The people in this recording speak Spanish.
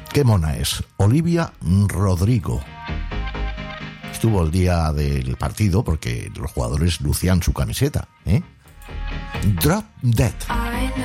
Qué mona es. Olivia Rodrigo. Estuvo el día del partido porque los jugadores lucían su camiseta, ¿eh? Drop Dead.